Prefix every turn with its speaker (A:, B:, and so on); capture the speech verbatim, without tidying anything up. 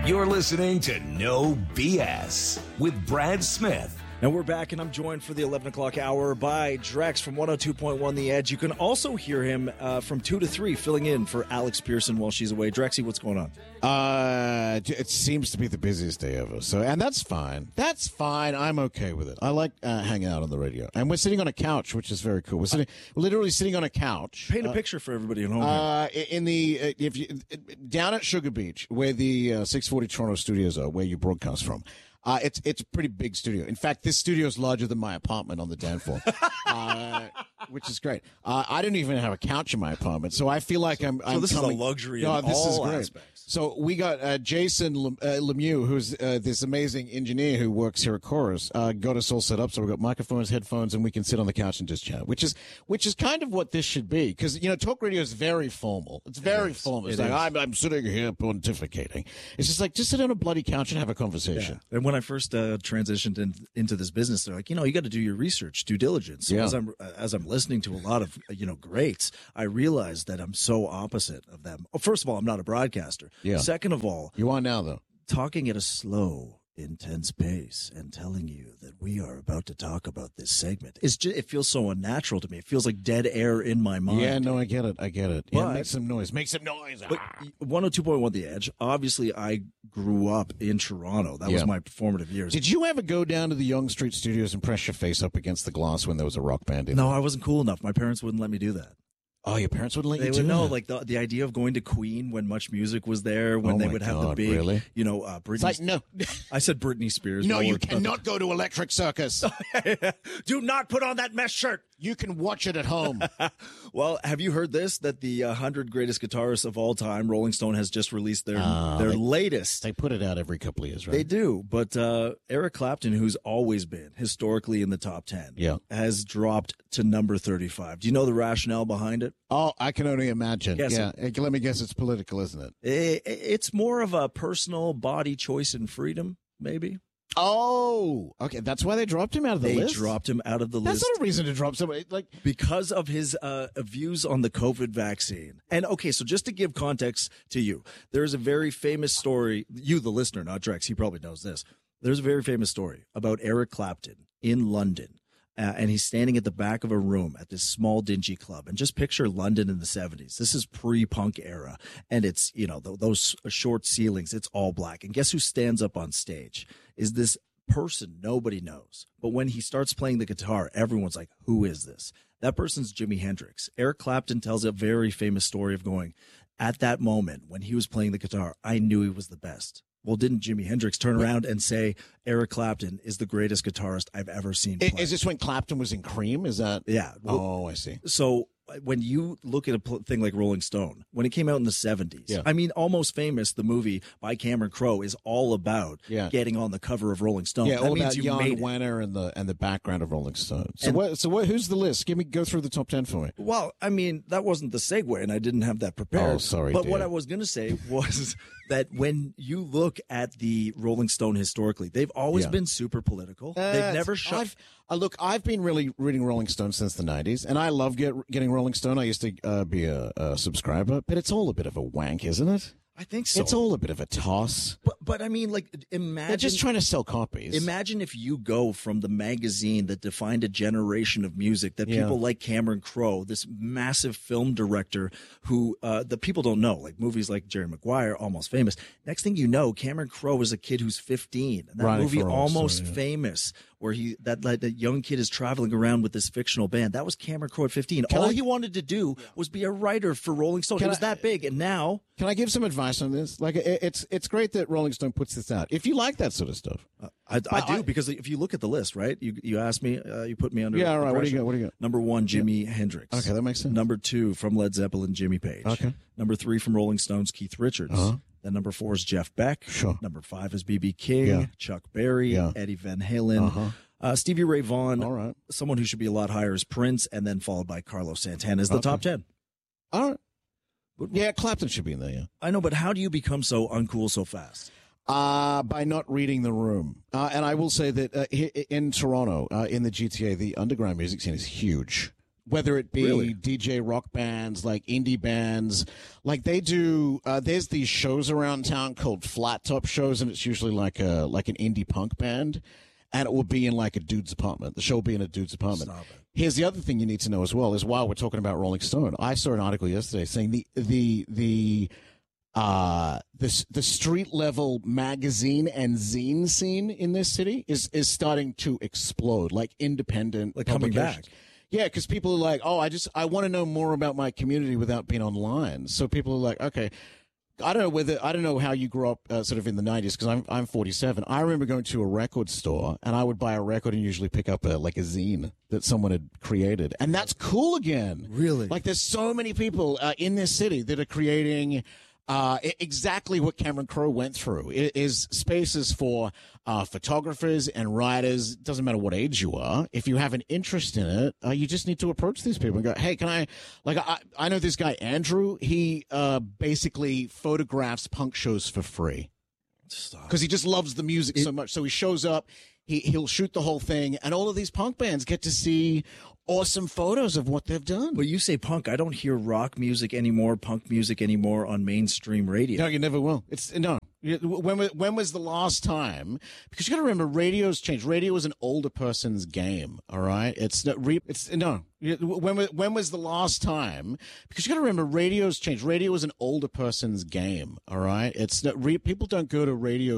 A: You're listening to No B S with Brad Smith.
B: And we're back, and I'm joined for the eleven o'clock hour by Drex from one oh two point one The Edge. You can also hear him uh, from two to three, filling in for Alex Pearson while she's away. Drexy, what's going on?
C: Uh, it seems to be the busiest day ever. So, and that's fine. That's fine. I'm okay with it. I like uh, hanging out on the radio, and we're sitting on a couch, which is very cool. We're sitting, we're literally sitting on a couch.
B: Paint a
C: uh,
B: picture for everybody at home.
C: Uh, in the uh, if you down at Sugar Beach, where the uh, six forty Toronto studios are, where you broadcast from. Uh, it's it's a pretty big studio. In fact, this studio is larger than my apartment on the down floor, uh, which is great. Uh, I don't even have a couch in my apartment, so I feel like I'm.
B: So
C: I'm
B: this
C: coming,
B: is a luxury
C: no,
B: in
C: this
B: all
C: is great.
B: aspects.
C: So we got uh, Jason Lem- uh, Lemieux, who's uh, this amazing engineer who works here at Chorus, uh, got us all set up. So we've got microphones, headphones, and we can sit on the couch and just chat, which is which is kind of what this should be. Because, you know, talk radio is very formal. It's very
B: it
C: formal. It's
B: it
C: like,
B: is.
C: I'm, I'm sitting here pontificating. It's just like, just sit on a bloody couch and have a conversation.
B: Yeah. And when I first uh, transitioned in, into this business, they're like, you know, you got to do your research, due diligence. So
C: Yeah.
B: as I'm as I'm listening to a lot of you know greats, I realized that I'm so opposite of them. Oh, first of all, I'm not a broadcaster.
C: Yeah.
B: Second of all,
C: You are now, though.
B: talking at a slow, intense pace and telling you that we are about to talk about this segment is just, it feels so unnatural to me. It feels like dead air in my mind.
C: Yeah, no, I get it. I get it. Yeah,
B: But-
C: make some noise. Make some noise.
B: But one oh two point one The Edge, obviously I grew up in Toronto. That was
C: Yeah.
B: my formative years.
C: Did you ever go down to the Yonge Street Studios and press your face up against the glass when there was a rock band in
B: No,
C: there?
B: I wasn't cool enough. My parents wouldn't let me do that.
C: Oh, your parents wouldn't let
B: They
C: you
B: would
C: do
B: know,
C: that?
B: like the the idea of going to Queen when Much Music was there, when
C: Oh
B: they
C: my
B: would have the
C: God,
B: big,
C: really?
B: you know, uh, Britney.
C: It's like, no.
B: I said Britney Spears.
C: No,
B: but
C: you
B: we're-
C: cannot go to Electric Circus.
B: Do not put on that mesh shirt.
C: You can watch it at home.
B: Well, have you heard this? That the uh, one hundred greatest guitarists of all time, Rolling Stone has just released their
C: Ah,
B: their
C: they-
B: latest.
C: They put it out every couple of years, right?
B: They do, but uh, Eric Clapton, who's always been historically in the top ten,
C: Yeah.
B: has dropped to number thirty-five. Do you know the rationale behind it?
C: Oh, I can only imagine.
B: Guess
C: yeah, Eh, let me guess. It's political, isn't it?
B: I- It's more of a personal body choice and freedom, maybe.
C: Oh, okay. That's why they dropped him out of the
B: They
C: list.
B: dropped him out of the
C: That's
B: list.
C: not a reason to drop somebody. Like,
B: Because of his uh, views on the COVID vaccine. And okay, so just to give context to you, there's a very famous story. You, the listener, not Drex, he probably knows this. There's a very famous story about Eric Clapton in London. Uh, and he's standing at the back of a room at this small, dingy club. And just picture London in the seventies. This is pre-punk era. And it's, you know, th- those short ceilings, it's all black. And guess who stands up on stage? Is this person nobody knows. But when he starts playing the guitar, everyone's like, who is this? That person's Jimi Hendrix. Eric Clapton tells a very famous story of going, at that moment when he was playing the guitar, I knew he was the best. Well, didn't Jimi Hendrix turn around and say, Eric Clapton is the greatest guitarist I've ever seen play?
C: is this when Clapton was in Cream? Is that?
B: Yeah. Well,
C: Oh, I see.
B: so when you look at a pl- thing like Rolling Stone, when it came out in the seventies,
C: Yeah.
B: I mean, Almost Famous, the movie by Cameron Crowe, is all about
C: Yeah.
B: getting on the cover of Rolling Stone.
C: Yeah,
B: that
C: all
B: means
C: about
B: you
C: Jan
B: made it.
C: Wenner and the and the background of Rolling Stone. So
B: And-
C: what? So what? Who's the list? Give me go through the top ten for me.
B: Well, I mean, that wasn't the segue, and I didn't have that prepared.
C: Oh, sorry,
B: But
C: dear.
B: what I was going to say was that when you look at the Rolling Stone historically, they've always
C: Yeah.
B: been super political.
C: Uh,
B: they've never shut.
C: I've, uh, look, I've been really reading Rolling Stone since the nineties, and I love get, getting Rolling Stone. I used to uh, be a, a subscriber, but it's all a bit of a wank, isn't it?
B: I think so.
C: It's all a bit of a toss.
B: but, but I mean, like, imagine.
C: They're just trying to sell copies.
B: Imagine if you go from the magazine that defined a generation of music that
C: Yeah.
B: people like Cameron Crowe, this massive film director who uh, the people don't know, like movies like Jerry Maguire, Almost Famous. Next thing you know, Cameron Crowe is a kid who's fifteen. And that
C: Writing
B: movie,
C: for Rolling Stone,
B: Almost
C: yeah.
B: Famous, where he that like that young kid is traveling around with this fictional band. That was Cameron Crowe at fifteen.
C: Can
B: All
C: I-
B: he wanted to do was be a writer for Rolling Stone.
C: Can
B: It was
C: I-
B: that big, and now
C: Can I give some advice on this? Like, it, it's it's great that Rolling Stone puts this out. If you like that sort of stuff,
B: I, I
C: Well,
B: do
C: I-
B: because if you look at the list, right? You you asked me, uh, you put me under.
C: Yeah, all right. What do you
B: pressure.
C: got? What do you got?
B: Number one, Jimi Hendrix.
C: Okay, that makes sense.
B: Number two, from Led Zeppelin, Jimmy Page.
C: Okay.
B: Number three, from Rolling Stones, Keith Richards.
C: Uh-huh.
B: Then number four is Jeff Beck.
C: Sure.
B: Number five is B B King,
C: Yeah.
B: Chuck Berry,
C: Yeah.
B: Eddie Van Halen,
C: Uh-huh.
B: uh, Stevie Ray Vaughan.
C: All right.
B: Someone who should be a lot higher is Prince, and then followed by Carlos Santana is the
C: Okay.
B: top ten.
C: all right. Yeah, Clapton should be in there. Yeah.
B: I know, but how do you become so uncool so fast?
C: Uh, by not reading the room. Uh, and I will say that uh, hi- in Toronto, uh, in the G T A, the underground music scene is huge. whether it be
B: Really?
C: D J rock bands, like indie bands, like they do. Uh, there's these shows around town called flat top shows, and it's usually like a like an indie punk band, and it will be in like a dude's apartment. The show will be in a dude's apartment.
B: Stop it.
C: Here's the other thing you need to know as well: is while we're talking about Rolling Stone, I saw an article yesterday saying the the the uh the the street level magazine and zine scene in this city is is starting to explode, like independent,
B: Like coming
C: publications.
B: back.
C: Yeah, because people are like, oh, I just I want to know more about my community without being online. So people are like, okay, I don't know whether I don't know how you grew up, uh, sort of in the nineties, because I'm I'm forty-seven. I remember going to a record store and I would buy a record and usually pick up a like a zine that someone had created, and that's cool again.
B: Really?
C: Like, there's so many people uh, in this city that are creating. Uh, i- exactly what Cameron Crowe went through. It is spaces for uh, photographers and writers. Doesn't matter what age you are. If you have an interest in it, uh, you just need to approach these people and go, "Hey, can I?" Like, I, I know this guy Andrew. He uh, basically photographs punk shows for free
B: Stop.
C: because he just loves the music so much. So he shows up. He he'll shoot the whole thing, and all of these punk bands get to see awesome photos of what they've done.
B: But you say punk. I don't hear rock music anymore, punk music anymore on mainstream radio.
C: No, you never will. It's no. When wa- when was the last time? Because you got to remember, radio's changed. Radio is an older person's game. All right, it's not. Re, it's no. When wa- when was the last time? Because you got to remember, radio's changed. Radio is an older person's game. All right, it's not. Re, people don't go to radio